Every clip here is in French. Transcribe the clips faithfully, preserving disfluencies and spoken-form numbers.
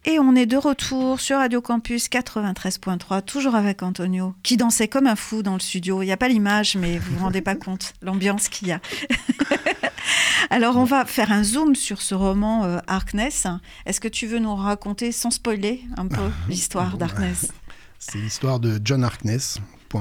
Et on est de retour sur Radio Campus quatre-vingt-treize point trois, toujours avec Antonio, qui dansait comme un fou dans le studio. Il n'y a pas l'image, mais vous ne vous rendez pas compte, l'ambiance qu'il y a. Alors, on va faire un zoom sur ce roman euh, Harkness. Est-ce que tu veux nous raconter, sans spoiler, un peu l'histoire d'Harkness ? C'est l'histoire de John Harkness. Point.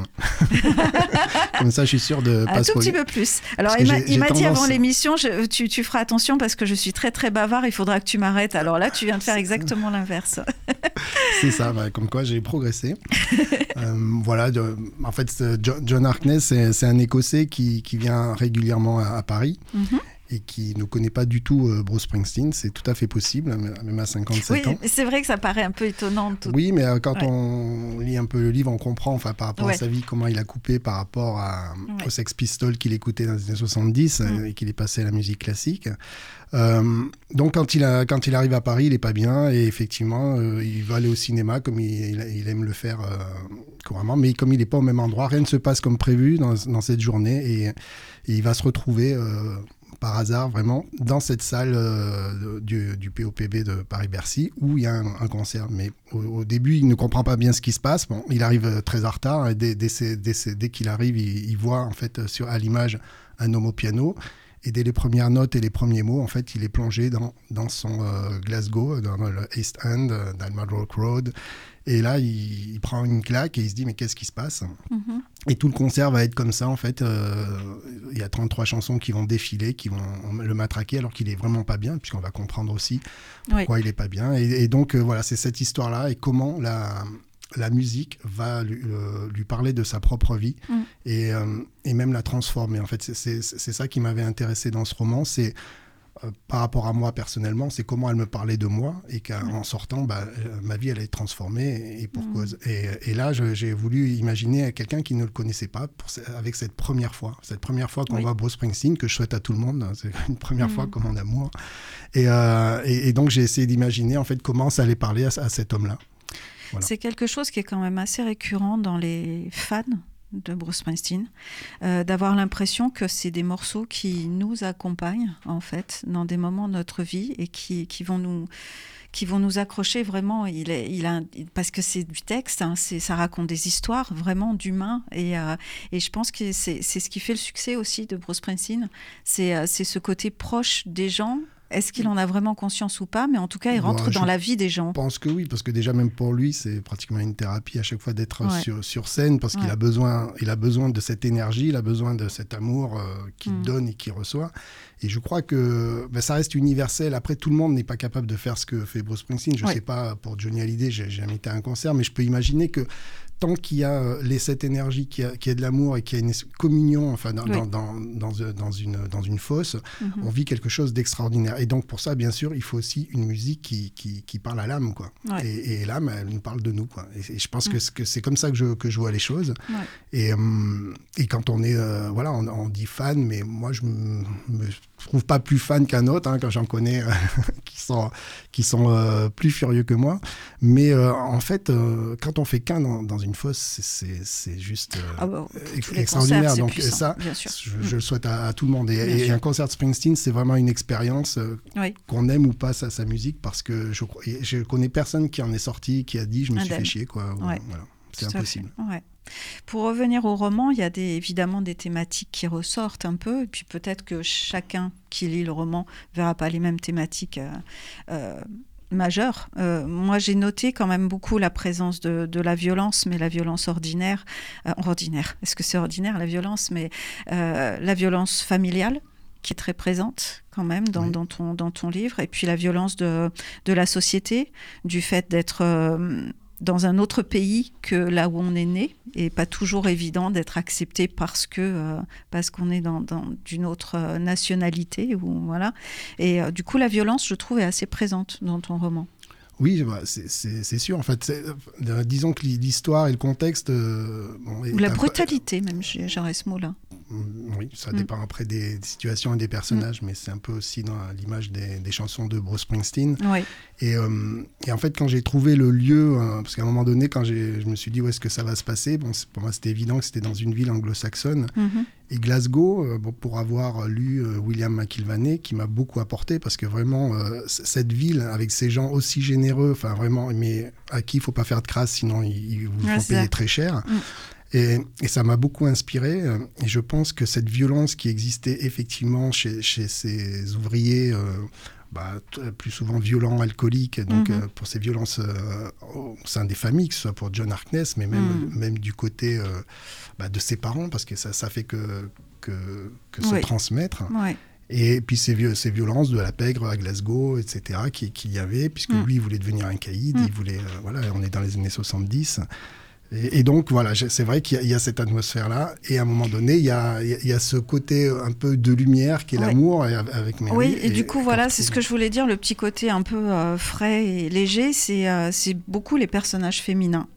Comme ça, je suis sûr de pas un tout spoiler. petit peu plus. Alors, il m'a, j'ai, il m'a tendance... dit avant l'émission, je, tu, tu feras attention parce que je suis très très bavard, il faudra que tu m'arrêtes. Alors là, tu viens de faire exactement l'inverse. C'est ça, bah, comme quoi j'ai progressé. euh, voilà, de, en fait, John Harkness, c'est, c'est un Écossais qui, qui vient régulièrement à, à Paris. Mm-hmm. Et qui ne connaît pas du tout euh, Bruce Springsteen. C'est tout à fait possible, même à cinquante-sept oui, ans. Oui, c'est vrai que ça paraît un peu étonnant. Tout... Oui, mais euh, quand ouais. on lit un peu le livre, on comprend, enfin, par rapport ouais. à sa vie, comment il a coupé par rapport à, ouais. aux Sex Pistols qu'il écoutait dans les années soixante-dix mm. et qu'il est passé à la musique classique. Euh, donc, quand il, a, quand il arrive à Paris, il n'est pas bien. Et effectivement, euh, il va aller au cinéma comme il, il, il aime le faire euh, couramment. Mais comme il n'est pas au même endroit, rien ne se passe comme prévu dans, dans cette journée. Et, et il va se retrouver... Euh, par hasard, vraiment, dans cette salle euh, du, du P O P B de Paris-Bercy, où il y a un, un concert. Mais au, au début, il ne comprend pas bien ce qui se passe. Bon, il arrive très en retard. Et dès, dès, dès, dès qu'il arrive, il, il voit, en fait, sur, à l'image, un homme au piano. Et dès les premières notes et les premiers mots, en fait, il est plongé dans, dans son euh, Glasgow, dans le East End, euh, dans Madrock Road. Et là, il, il prend une claque et il se dit « mais qu'est-ce qui se passe ?» mm-hmm. Et tout le concert va être comme ça, en fait. Euh, il y a trente-trois chansons qui vont défiler, qui vont le matraquer, alors qu'il est vraiment pas bien, puisqu'on va comprendre aussi pourquoi oui. il est pas bien. Et, et donc, euh, voilà, c'est cette histoire-là et comment la, la musique va lui, euh, lui parler de sa propre vie mm. et, euh, et même la transformer. En fait, c'est, c'est, c'est ça qui m'avait intéressé dans ce roman, c'est Euh, par rapport à moi personnellement, c'est comment elle me parlait de moi et qu'en sortant, bah, euh, ma vie elle est transformée et, et pour mmh. cause. Et, et là, je, j'ai voulu imaginer quelqu'un qui ne le connaissait pas pour, avec cette première fois, cette première fois qu'on oui. voit Bruce Springsteen, que je souhaite à tout le monde, c'est une première mmh. fois comme en amour. Et, euh, et, et donc j'ai essayé d'imaginer en fait comment ça allait parler à, à cet homme-là. Voilà. C'est quelque chose qui est quand même assez récurrent dans les fans de Bruce Springsteen, euh, d'avoir l'impression que c'est des morceaux qui nous accompagnent en fait dans des moments de notre vie et qui, qui vont nous qui vont nous accrocher vraiment. Il est, il a, parce que c'est du texte, hein, c'est, ça raconte des histoires vraiment d'humains et, euh, et je pense que c'est, c'est ce qui fait le succès aussi de Bruce Springsteen, c'est, c'est ce côté proche des gens. Est-ce qu'il en a vraiment conscience ou pas ? Mais en tout cas, il rentre bon, dans la vie des gens. Je pense que oui, parce que déjà, même pour lui, c'est pratiquement une thérapie à chaque fois d'être ouais. sur, sur scène, parce ouais. qu'il a besoin, il a besoin de cette énergie, il a besoin de cet amour euh, qu'il mm. donne et qu'il reçoit. Et je crois que ben, ça reste universel. Après, tout le monde n'est pas capable de faire ce que fait Bruce Springsteen. Je ne ouais. sais pas, pour Johnny Hallyday, j'ai jamais été à un concert, mais je peux imaginer que tant qu'il y a les, cette énergie, qu'il y a, qu'il y a de l'amour et qu'il y a une communion enfin, dans, oui. dans, dans, dans, dans, une, dans une fosse, mm-hmm. on vit quelque chose d'extraordinaire. Et donc, pour ça, bien sûr, il faut aussi une musique qui, qui, qui parle à l'âme. Quoi. Ouais. Et, et l'âme, elle nous parle de nous. Quoi. Et, et je pense mm. que, que c'est comme ça que je, que je vois les choses. Ouais. Et, euh, et quand on est... Euh, voilà, on, on dit fan, mais moi, je me, me trouve pas plus fan qu'un autre, hein, quand j'en connais euh, qui sont, qui sont euh, plus furieux que moi. Mais euh, en fait, euh, quand on fait qu'un dans, dans une fosse, c'est, c'est, c'est juste euh, ah bah, ex- extraordinaire. Concerts, donc puissant, ça, je, je le souhaite à, à tout le monde. Et, et un concert de Springsteen, c'est vraiment une expérience, euh, oui. qu'on aime ou pas sa, sa musique, parce que je, je connais personne qui en est sorti, qui a dit « je me suis fait chier ». Quoi. Ouais. Voilà. C'est tout impossible. Ouais. Pour revenir au roman, il y a des, évidemment des thématiques qui ressortent un peu, et puis peut-être que chacun qui lit le roman ne verra pas les mêmes thématiques euh, euh, majeures. Euh, moi, j'ai noté quand même beaucoup la présence de, de la violence, mais la violence ordinaire. Euh, ordinaire, est-ce que c'est ordinaire la violence ? Mais euh, la violence familiale, qui est très présente quand même dans, oui. dans, ton, dans ton livre, et puis la violence de, de la société, du fait d'être... Euh, dans un autre pays que là où on est né, et pas toujours évident d'être accepté parce que euh, parce qu'on est dans, dans d'une autre nationalité ou voilà. Et euh, du coup, la violence, je trouve, est assez présente dans ton roman. Oui, bah, c'est, c'est, c'est sûr. En fait, c'est, euh, disons que l'histoire et le contexte, euh, bon, ou la brutalité, peu... même, j'aurais ce mot-là. oui, ça dépend mmh. après des, des situations et des personnages, mmh. mais c'est un peu aussi dans l'image des, des chansons de Bruce Springsteen. Oui. Et, euh, et en fait, quand j'ai trouvé le lieu, euh, parce qu'à un moment donné, quand j'ai, je me suis dit où est-ce que ça va se passer, bon, pour moi c'était évident que c'était dans une ville anglo-saxonne. Mmh. Et Glasgow, euh, bon, pour avoir lu euh, William McIlvanney, qui m'a beaucoup apporté, parce que vraiment, euh, c- cette ville, avec ces gens aussi généreux, enfin vraiment, mais à qui il ne faut pas faire de crasse, sinon ils, ils vous font payer très cher. Mmh. Et, et ça m'a beaucoup inspiré. Et je pense que cette violence qui existait effectivement chez, chez ces ouvriers, euh, bah, t- plus souvent violents, alcooliques, donc mm-hmm. euh, pour ces violences euh, au sein des familles, que ce soit pour John Harkness, mais même, mm. même du côté euh, bah, de ses parents, parce que ça, ça fait que, que, que se oui. transmettre. Oui. Et puis ces, vieux, ces violences de la pègre à Glasgow, et cetera, qu'il qui y avait, puisque mm. lui, il voulait devenir un caïd, mm. il voulait, euh, voilà, on est dans les années soixante-dix. Et, et donc, voilà, c'est vrai qu'il y a, il y a cette atmosphère-là. Et à un moment donné, il y a, il y a ce côté un peu de lumière qui est ouais. l'amour et, avec Mary. Oui, et, et du coup, et voilà, c'est ce que je voulais dire. Le petit côté un peu euh, frais et léger, c'est, euh, c'est beaucoup les personnages féminins.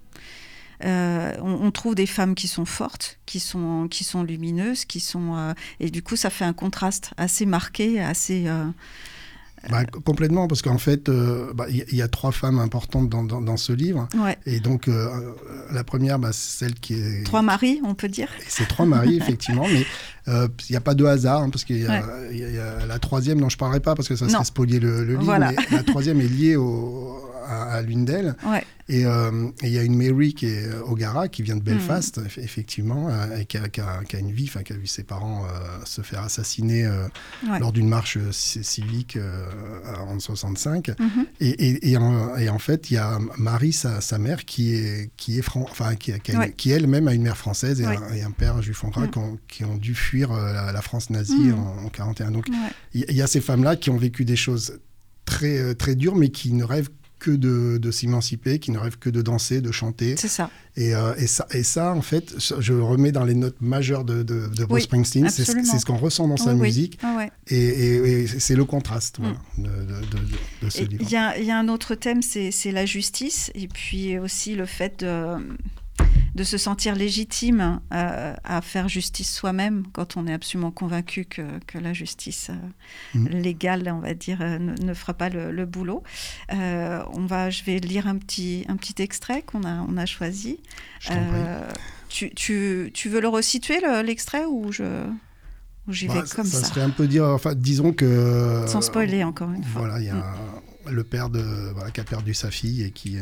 Euh, on, on trouve des femmes qui sont fortes, qui sont, qui sont lumineuses, qui sont... Euh, et du coup, ça fait un contraste assez marqué, assez... Euh, Bah, complètement, parce qu'en fait, il euh, bah, y, y a trois femmes importantes dans, dans, dans ce livre. Ouais. Et donc, euh, la première, bah, c'est celle qui est... Trois maris, on peut dire. Et c'est trois maris, effectivement, mais il euh, n'y a pas de hasard, hein, parce qu'il y a, ouais. y a, y a la troisième, dont je ne parlerai pas, parce que ça serait spolier le, le livre, voilà. mais la troisième est liée au, à, à l'une d'elles. Ouais. Et il euh, y a une Mary qui est O'Gara, qui vient de Belfast, mmh. effectivement, euh, et qui a, qui, a, qui a une vie, qui a vu ses parents euh, se faire assassiner euh, ouais. lors d'une marche civique euh, en soixante-cinq. Mmh. Et, et, et, en, et en fait, il y a Marie, sa, sa mère, qui est, qui est fran- enfin, qui, qui, a, ouais. qui elle-même a une mère française et, ouais. un, et un père juif hongrois mmh. qui, ont, qui ont dû fuir euh, la, la France nazie mmh. en, en quarante et un. Donc, il ouais. y, y a ces femmes-là qui ont vécu des choses très, très dures, mais qui ne rêvent que de, de s'émanciper, qui ne rêvent que de danser, de chanter. C'est ça. Et, euh, et, ça, et ça, en fait, je le remets dans les notes majeures de, de, de Bruce oui, Springsteen. C'est, c'est ce qu'on ressent dans sa oui, musique. Oui. Ah ouais. et, et, et c'est le contraste mm. voilà, de, de, de, de ce et livre. Il y, y a un autre thème, c'est, c'est la justice. Et puis aussi le fait de... de se sentir légitime euh, à faire justice soi-même quand on est absolument convaincu que, que la justice euh, mmh. légale, on va dire, euh, ne, ne fera pas le, le boulot. Euh, on va, je vais lire un petit, un petit extrait qu'on a, on a choisi. Je t'en prie. Tu, tu, tu veux le resituer, le, l'extrait, ou je... ou j'y bah, vais comme ça, ça serait un peu dire, enfin, disons que... Sans spoiler, encore une fois. Voilà, il y a mmh. le père de, voilà, qui a perdu sa fille et qui... Euh,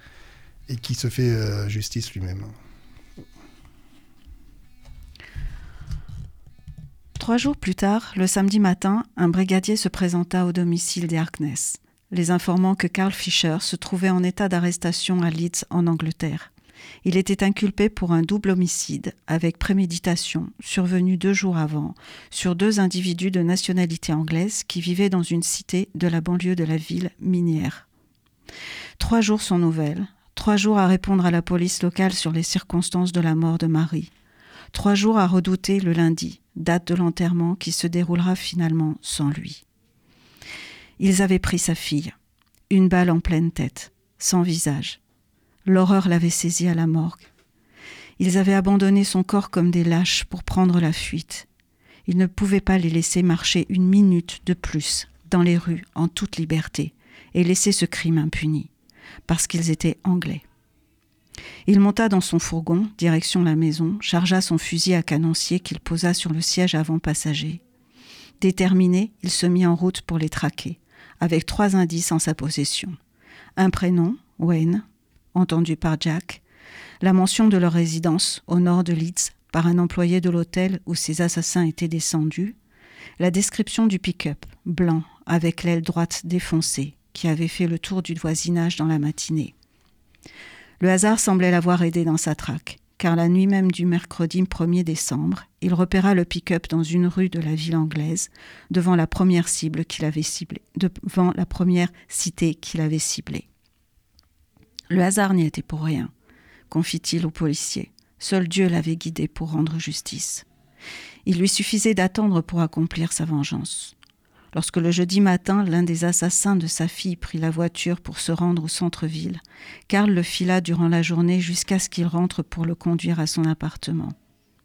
et qui se fait euh, justice lui-même. Trois jours plus tard, le samedi matin, un brigadier se présenta au domicile des Harkness, les informant que Carl Fisher se trouvait en état d'arrestation à Leeds, en Angleterre. Il était inculpé pour un double homicide, avec préméditation, survenu deux jours avant, sur deux individus de nationalité anglaise qui vivaient dans une cité de la banlieue de la ville minière. Trois jours sans nouvelles. Trois jours à répondre à la police locale sur les circonstances de la mort de Marie. Trois jours à redouter le lundi, date de l'enterrement qui se déroulera finalement sans lui. Ils avaient pris sa fille, une balle en pleine tête, sans visage. L'horreur l'avait saisie à la morgue. Ils avaient abandonné son corps comme des lâches pour prendre la fuite. Ils ne pouvaient pas les laisser marcher une minute de plus dans les rues en toute liberté et laisser ce crime impuni. Parce qu'ils étaient anglais. Il monta dans son fourgon, direction la maison, chargea son fusil à canoncier qu'il posa sur le siège avant passager. Déterminé, il se mit en route pour les traquer, avec trois indices en sa possession. Un prénom, Wayne, entendu par Jack, la mention de leur résidence au nord de Leeds par un employé de l'hôtel où ces assassins étaient descendus, la description du pick-up, blanc, avec l'aile droite défoncée, qui avait fait le tour du voisinage dans la matinée. Le hasard semblait l'avoir aidé dans sa traque, car la nuit même du mercredi premier décembre, il repéra le pick-up dans une rue de la ville anglaise, devant la première cible qu'il avait ciblée, devant la première cité qu'il avait ciblée. Le hasard n'y était pour rien, confie-t-il au policier. Seul Dieu l'avait guidé pour rendre justice. Il lui suffisait d'attendre pour accomplir sa vengeance. Lorsque le jeudi matin, l'un des assassins de sa fille prit la voiture pour se rendre au centre-ville, Carl le fila durant la journée jusqu'à ce qu'il rentre pour le conduire à son appartement.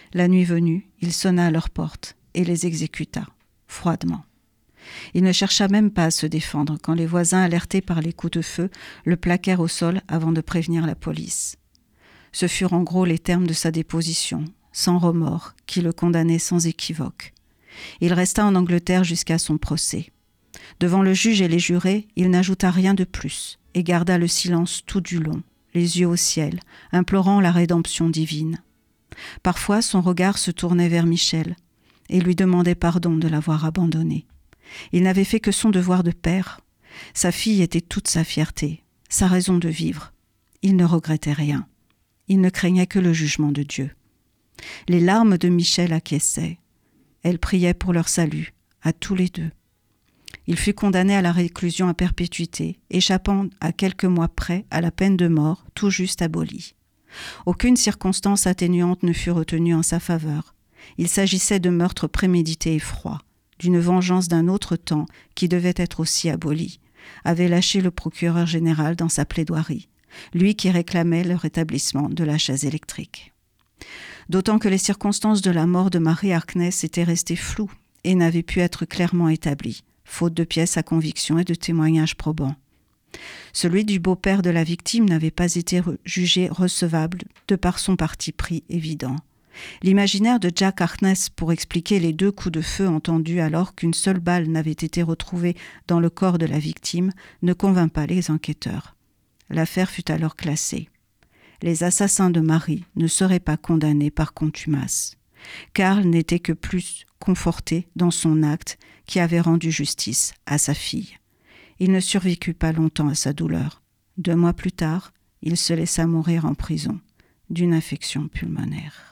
La nuit venue, il sonna à leur porte et les exécuta, froidement. Il ne chercha même pas à se défendre quand les voisins, alertés par les coups de feu, le plaquèrent au sol avant de prévenir la police. Ce furent en gros les termes de sa déposition, sans remords, qui le condamnaient sans équivoque. Il resta en Angleterre jusqu'à son procès. Devant le juge et les jurés, il n'ajouta rien de plus et garda le silence tout du long, les yeux au ciel, implorant la rédemption divine. Parfois, son regard se tournait vers Michel et lui demandait pardon de l'avoir abandonné. Il n'avait fait que son devoir de père. Sa fille était toute sa fierté, sa raison de vivre. Il ne regrettait rien. Il ne craignait que le jugement de Dieu. Les larmes de Michel acquiesçaient. Elle priait pour leur salut, à tous les deux. Il fut condamné à la réclusion à perpétuité, échappant à quelques mois près à la peine de mort, tout juste abolie. Aucune circonstance atténuante ne fut retenue en sa faveur. Il s'agissait de meurtres prémédités et froids, d'une vengeance d'un autre temps qui devait être aussi abolie, avait lâché le procureur général dans sa plaidoirie, lui qui réclamait le rétablissement de la chaise électrique. D'autant que les circonstances de la mort de Marie Harkness étaient restées floues et n'avaient pu être clairement établies, faute de pièces à conviction et de témoignages probants. Celui du beau-père de la victime n'avait pas été re- jugé recevable de par son parti pris évident. L'imaginaire de Jack Harkness pour expliquer les deux coups de feu entendus alors qu'une seule balle n'avait été retrouvée dans le corps de la victime ne convint pas les enquêteurs. L'affaire fut alors classée. Les assassins de Marie ne seraient pas condamnés par contumace. Karl n'était que plus conforté dans son acte qui avait rendu justice à sa fille. Il ne survécut pas longtemps à sa douleur. Deux mois plus tard, il se laissa mourir en prison d'une infection pulmonaire.